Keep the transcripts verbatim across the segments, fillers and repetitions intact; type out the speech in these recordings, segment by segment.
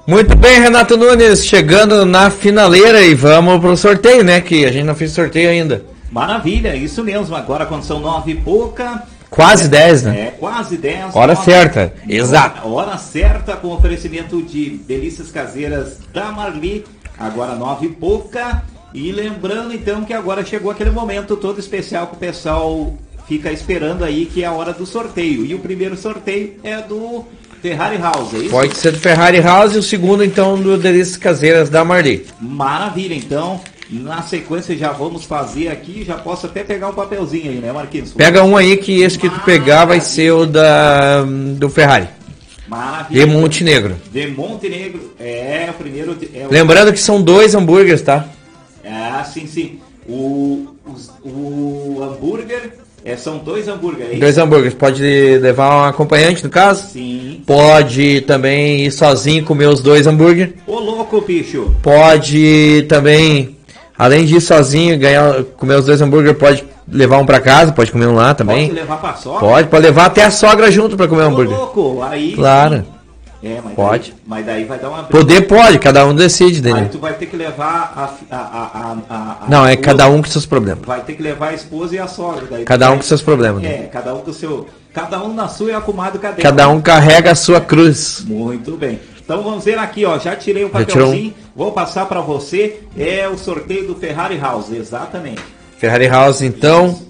Muito bem, Renato Nunes, chegando na finaleira e vamos pro sorteio, né? Que a gente não fez sorteio ainda. Maravilha, isso mesmo. Agora quando são nove e pouca... Quase dez, né? É, quase dez. Hora nove, certa, exato. Hora certa com oferecimento de delícias caseiras da Marli. Agora nove e pouca. E lembrando então que agora chegou aquele momento todo especial que o pessoal fica esperando aí, que é a hora do sorteio. E o primeiro sorteio é do Ferrari House, é isso? Pode ser do Ferrari House e o segundo então do Delícias Caseiras da Marli. Maravilha, então na sequência já vamos fazer aqui, já posso até pegar um papelzinho aí, né, Marquinhos? Pega um aí que esse que tu pegar vai ser o da, do Ferrari. Maravilha. De Montenegro. De Montenegro, é o primeiro... É o... Lembrando que são dois hambúrgueres, tá? Ah, sim, sim. O, o, o hambúrguer, é, são dois hambúrgueres. Dois hambúrgueres. Pode levar um acompanhante, no caso? Sim. Pode também ir sozinho comer os dois hambúrgueres. Ô, louco, bicho. Pode também, além de ir sozinho, ganhar, comer os dois hambúrgueres, pode levar um pra casa, pode comer um lá também. Pode levar pra sogra? Pode, pode levar até a sogra junto pra comer um hambúrguer. Ô, louco, aí... Claro. É, mas pode. Daí, mas daí vai dar uma... Poder pode, cada um decide dele. Aí tu vai ter que levar a... a, a, a, a Não, é esposa, cada um com seus problemas. Vai ter que levar a esposa e a sogra. Daí cada um vai, com seus problemas. É, né? cada um com o seu... Cada um na sua e acumado cadê? Cada um carrega a sua cruz. Muito bem. Então vamos ver aqui, ó. Já tirei o papelzinho. Vou passar para você. É o sorteio do Ferrari House, exatamente. Ferrari House, então... Isso.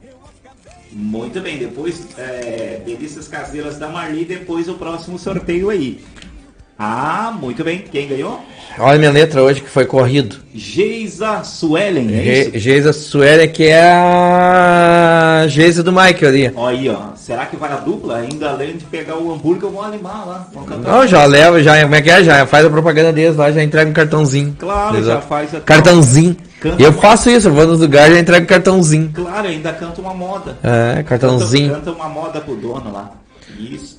Muito bem, depois é, Delícias Caseiras da Marli, depois o próximo sorteio aí. Ah, muito bem, quem ganhou? Olha a minha letra hoje que foi corrido. Geisa Suelen, é Ge isso? Geisa Suelen, que é a Geisa do Michael ali. Olha aí, ó. Será que vai a dupla? Ainda além de pegar o hambúrguer, eu vou animar lá. Não, já leva, já, como é que é? Já faz a propaganda deles lá, já entrega um cartãozinho. Claro, Exato. Já faz a... Cartãozinho. Canta eu uma... faço isso, eu vou nos lugares e já entrego cartãozinho. Claro, ainda canta uma moda. É, cartãozinho. Canta, canta uma moda pro dono lá. Isso.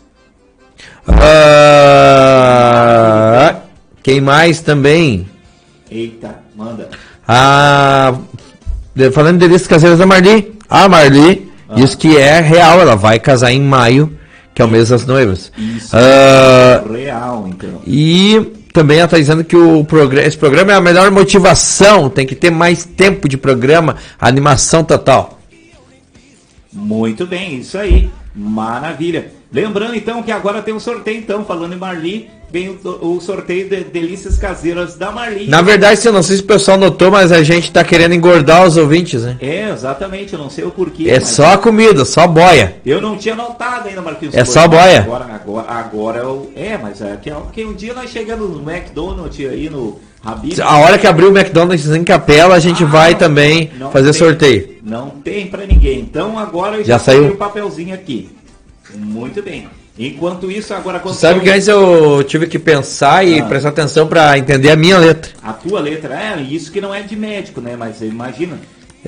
Uh, quem mais também? Eita, manda. Ah, falando de Delícias Caseiras da Marli. A Marli, ah. Isso que é real, ela vai casar em maio, que é o mês das noivas. Isso, uh, é real, então. E também ela está dizendo que o programa, esse programa é a melhor motivação, tem que ter mais tempo de programa, animação total. Muito bem, isso aí. Maravilha. Lembrando então que agora tem um sorteio, então, falando em Marli, vem o, o sorteio de Delícias Caseiras da Marli. Na verdade, eu não sei se o pessoal notou, mas a gente tá querendo engordar os ouvintes, né? É, exatamente, eu não sei o porquê. É só a comida, só boia. Eu não tinha notado ainda, Marquinhos. É só boia. Agora, agora, agora eu... É, mas é que, que um dia nós chegamos no McDonald's aí no Habib. A hora que abrir o McDonald's em Capela, a gente ah, vai não, também não fazer tem, sorteio. Não tem pra ninguém. Então agora eu já, já saiu o papelzinho aqui. Muito bem. Enquanto isso, agora... Quando sabe que antes eu tive que pensar e ah. prestar atenção para entender a minha letra. A tua letra, é, isso que não é de médico, né? Mas imagina.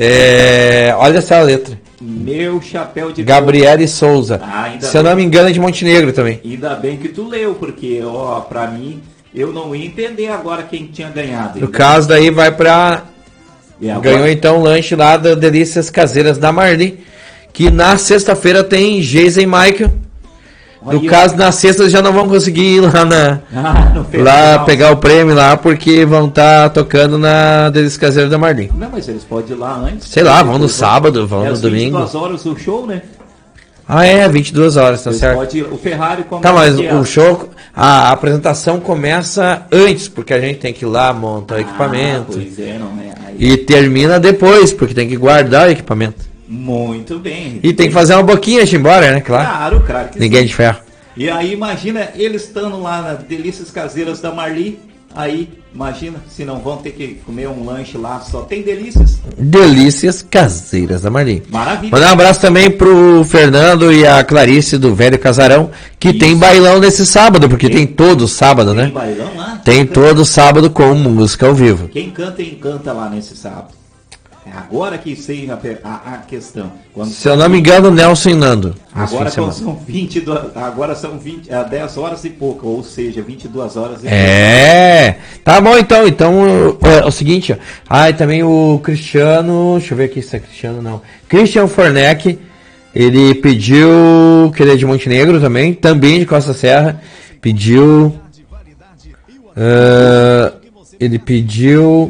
É, olha essa letra. Meu chapéu de... Gabriele Souza. Ah, se eu não me engano é de Montenegro também. Ainda bem que tu leu, porque, ó, pra mim, eu não ia entender agora quem tinha ganhado. No caso daí vai pra... Agora... Ganhou então o lanche lá da Delícias Caseiras da Marli. Que na sexta-feira tem Geisa e Michael. No Olha, caso, na sexta já não vão conseguir ir lá na ah, lá pegar o prêmio lá, porque vão estar tá tocando na Delícias Caseiras da Marli. Não, mas eles podem ir lá antes. Sei lá, vão no sábado, vão é no domingo. vinte e duas horas o show, né? Ah, é, vinte e duas horas, tá eles certo. Pode ir, o Ferrari começa... Tá, mas o show, a apresentação começa antes, porque a gente tem que ir lá montar o ah, equipamento. Pois é, não é. Aí... E termina depois, porque tem que guardar o equipamento. Muito bem. E tem que fazer uma boquinha antes de ir embora, né? Claro. Claro, cara. Que ninguém sim. de ferro. E aí, imagina eles estando lá nas Delícias Caseiras da Marli. Aí, imagina, se não vão ter que comer um lanche lá, só tem delícias. Delícias Caseiras da Marli. Maravilha. Mandar um abraço também pro Fernando e a Clarice do Velho Casarão, que Isso. tem bailão nesse sábado, porque tem, tem todo sábado, tem né? Bailão lá? Tem todo sábado com música ao vivo. Quem canta, encanta lá nesse sábado. É agora que sei a, a, a questão. Quando Se eu não me engano, Nelson e Nando. Agora são vinte e duas, agora são vinte, dez horas e pouco, ou seja, vinte e duas horas e É, pouco. Tá bom então. Então é, é o seguinte, ó. Ah, e também o Cristiano, deixa eu ver aqui se é Cristiano não. Christian Forneck, ele pediu, que ele é de Montenegro também, também de Costa Serra, pediu Uh, ele pediu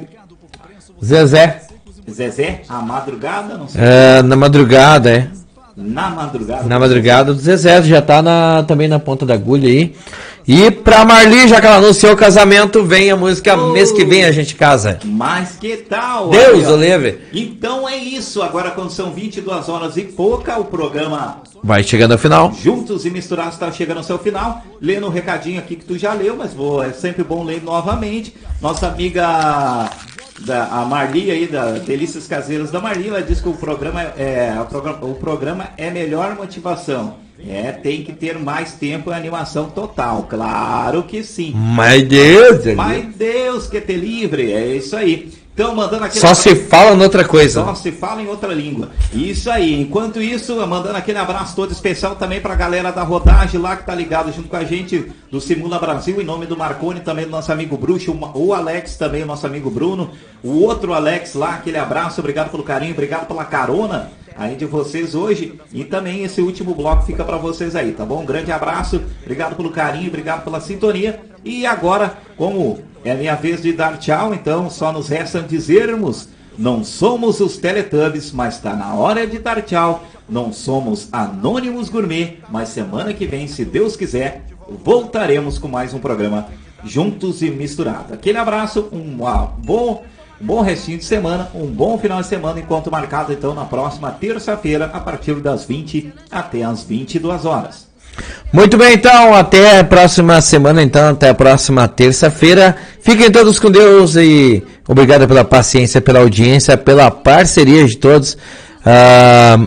Zezé. Zezé, a madrugada, não sei. Uh, na madrugada, é. Na madrugada. Na madrugada do Zezé, já tá na, também na ponta da agulha aí. E pra Marli, já que ela anunciou o casamento, vem a música oh, mês que vem a gente casa. Mas que tal? Deus o leve. Então é isso, agora quando são vinte e duas horas e pouca, o programa vai chegando ao final. Juntos e Misturados está chegando ao seu final. Lendo um recadinho aqui que tu já leu, mas vou, é sempre bom ler novamente. Nossa amiga da, a Marli aí, da Delícias Caseiras da Marli, ela diz que o programa é, o programa, o programa é melhor motivação. É, tem que ter mais tempo e animação total. Claro que sim. Mas Deus! Mas Deus que te livre. É isso aí. Então, mandando aquele Só abraço. Se fala em outra coisa. Só se fala em outra língua. Isso aí. Enquanto isso, mandando aquele abraço todo especial também pra galera da rodagem lá que tá ligado junto com a gente do Simula Brasil, em nome do Marconi, também do nosso amigo Bruxo, o Alex também, o nosso amigo Bruno, o outro Alex lá, aquele abraço, obrigado pelo carinho, obrigado pela carona aí de vocês hoje, e também esse último bloco fica para vocês aí, tá bom? Um grande abraço, obrigado pelo carinho, obrigado pela sintonia, e agora, como é minha vez de dar tchau, então só nos resta dizermos, não somos os Teletubbies, mas tá na hora de dar tchau, não somos Anônimos Gourmet, mas semana que vem, se Deus quiser, voltaremos com mais um programa Juntos e Misturados. Aquele abraço, um uau, bom... Um bom restinho de semana, um bom final de semana, enquanto marcado então na próxima terça-feira, a partir das vinte até as vinte e duas horas. Muito bem, então, até a próxima semana, então, até a próxima terça-feira. Fiquem todos com Deus e obrigado pela paciência, pela audiência, pela parceria de todos. Ah,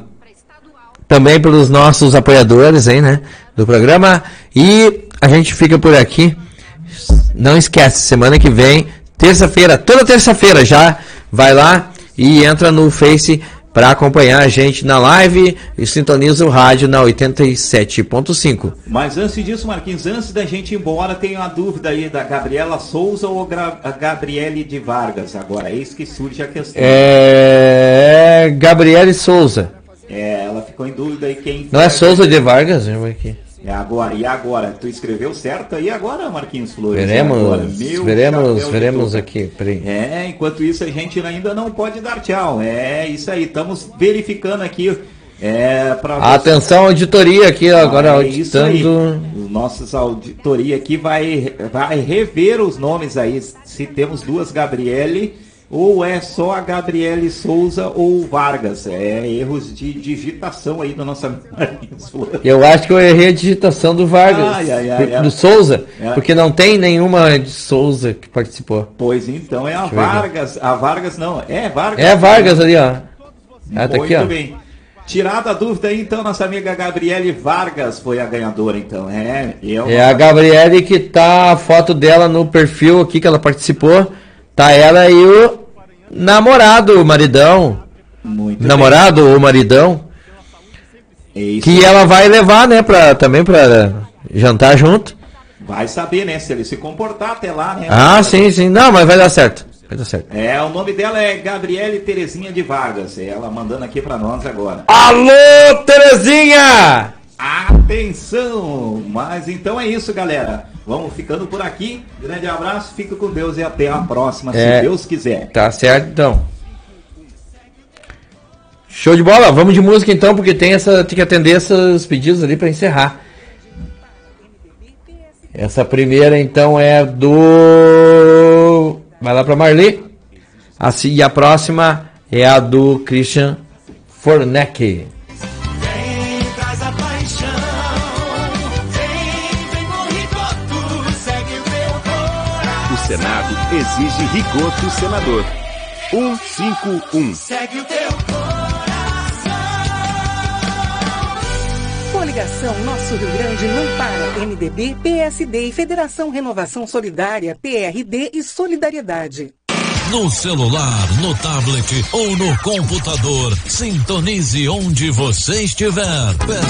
também pelos nossos apoiadores aí, né, do programa. E a gente fica por aqui. Não esquece, semana que vem... Terça-feira, toda terça-feira já vai lá e entra no Face para acompanhar a gente na live e sintoniza o rádio na oitenta e sete ponto cinco. Mas antes disso, Marquinhos, antes da gente ir embora, tem uma dúvida aí da Gabriela Souza ou a Gabriele de Vargas. Agora, eis que surge a questão. É... Gabriele Souza. É, ela ficou em dúvida aí quem... Não é Souza de Vargas? Aqui. É agora, e agora? Tu escreveu certo aí agora, Marquinhos Flores? Veremos, agora, veremos, veremos aqui. É, enquanto isso a gente ainda não pode dar tchau. É isso aí, estamos verificando aqui. É, pra Atenção, auditoria aqui, ó, agora ah, é auditando. Os nossos auditoria aqui vai, vai rever os nomes aí, se temos duas Gabriele... Ou é só a Gabriele Souza ou Vargas. É erros de digitação aí da nossa... Eu acho que eu errei a digitação do Vargas. Ai, ai, ai, do ai. Souza. É. Porque não tem nenhuma de Souza que participou. Pois então é a Deixa Vargas. A Vargas não. É Vargas. É Vargas ali, ó. Ah, tá aqui, ó. Muito bem. Tirada a dúvida aí, então, nossa amiga Gabriele Vargas foi a ganhadora, então. É, eu é a Gabriele que tá a foto dela no perfil aqui que ela participou. Tá ela e o namorado, o maridão. Muito namorado bem. ou maridão. É isso. Que ela vai levar, né, pra, também pra jantar junto. Vai saber, né, se ele se comportar até lá, né? Ah, sim, sim. Não, mas vai dar certo. Vai dar certo. É, o nome dela é Gabriele Terezinha de Vargas. Ela mandando aqui pra nós agora. Alô, Terezinha! Atenção! Mas então é isso, galera. Vamos ficando por aqui. Grande abraço, fica com Deus e até a próxima, é, se Deus quiser. Tá certo, então. Show de bola. Vamos de música, então, porque tem, essa, tem que atender esses pedidos ali para encerrar. Essa primeira, então, é do... Vai lá para Marli. Assim, e a próxima é a do Christian Forneck. O Senado exige Rigoto senador. um cinco um. Segue o teu coração. Coligação Nosso Rio Grande não para. M D B, P S D e Federação Renovação Solidária, P R D e Solidariedade. No celular, no tablet ou no computador, sintonize onde você estiver.